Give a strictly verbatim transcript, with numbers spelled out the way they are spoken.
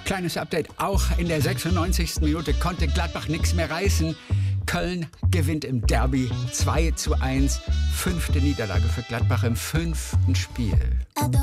Kleines Update, auch in der sechsundneunzigsten Minute konnte Gladbach nichts mehr reißen. Köln gewinnt im Derby zwei zu eins. Fünfte Niederlage für Gladbach im fünften Spiel.